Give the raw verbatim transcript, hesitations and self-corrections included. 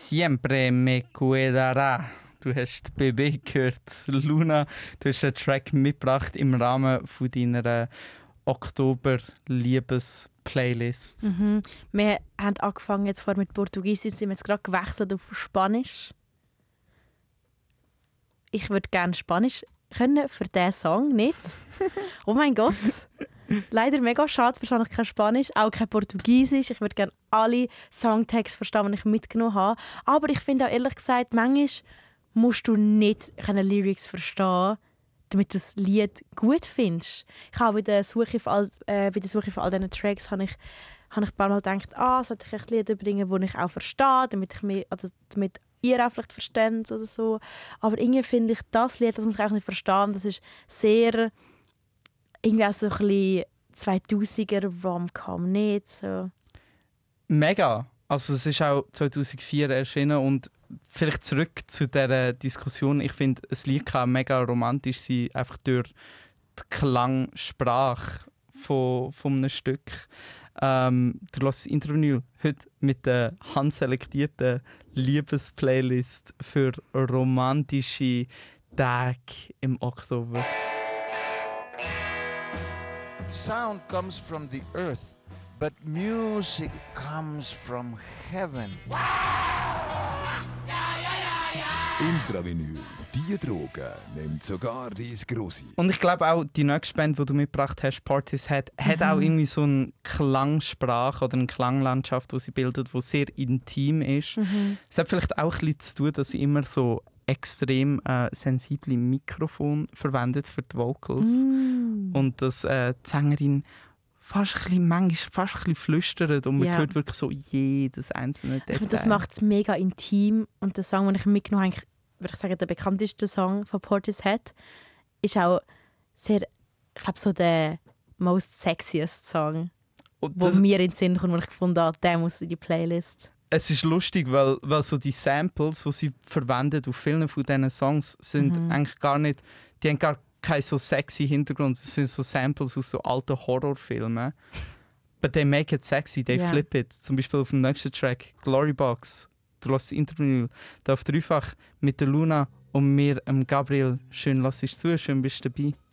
Siempre me cuidará. Du hast B B gehört. Luna, du hast einen Track mitgebracht im Rahmen von deiner Oktober-Liebes-Playlist. Mhm. Wir haben angefangen jetzt vorher mit Portugiesisch, sind wir jetzt gerade gewechselt auf Spanisch. Ich würde gerne Spanisch können für diesen Song, nicht? Oh mein Gott! Leider mega schade, verstehe ich kein Spanisch, auch kein Portugiesisch. Ich würde gerne alle Songtexte verstehen, die ich mitgenommen habe. Aber ich finde auch ehrlich gesagt, manchmal musst du nicht keine Lyrics verstehen, damit du das Lied gut findest. Ich habe bei der Suche für all, äh, bei der Suche für all diesen Tracks habe ich, habe ich ein paar Mal gedacht, ah, sollte ich echt Lieder bringen, die ich auch verstehe, damit ich mich, also damit ihr auch vielleicht versteht oder so. Aber irgendwie finde ich, das Lied, das muss ich auch nicht verstehen, das ist sehr irgendwie auch so ein bisschen zweitausender Rom-Com, nicht so. Mega. Also es ist auch zweitausendvier erschienen und vielleicht zurück zu dieser Diskussion. Ich finde, ein Lied kann mega romantisch sein, einfach durch die Klangsprache von, von einem Stück. Ähm, du hörst das Interview heute mit der handselektierten Liebesplaylist für romantische Tage im Oktober. Sound comes from the earth, but music comes from heaven. Intravinyl, die Droge nimmt sogar dein Grossi. Und ich glaube auch, die nächste Band, die du mitgebracht hast, Portishead, mhm. hat auch irgendwie so eine Klangsprache oder eine Klanglandschaft, die sie bildet, die sehr intim ist. Mhm. Es hat vielleicht auch ein bisschen zu tun, dass sie immer so extrem äh, sensible Mikrofon verwendet für die Vocals. Mm. Und dass äh, die Sängerin fast ein bisschen, manchmal fast ein bisschen flüstert und man ja. hört wirklich so jedes einzelne Detail. Ich finde, das macht es mega intim. Und der Song, den ich mitgenommen habe, würde ich sagen, der bekannteste Song von Portishead, ist auch sehr, ich glaube, so der most sexiest Song, wo mir in den Sinn kommt, wo ich gefunden habe, der muss in die Playlist. Es ist lustig, weil, weil so die Samples, die sie verwendet auf vielen von diesen Songs, sind mhm. eigentlich gar nicht, die haben gar keinen so sexy Hintergrund. Es sind so Samples aus so alten Horrorfilmen. But they make it sexy, they yeah. flip it. Zum Beispiel auf dem nächsten Track, Glorybox. Du lässt das Interview da auf dreifach mit der Luna und mir, ähm, Gabriel. Schön, lass dich zu, schön bist du dabei.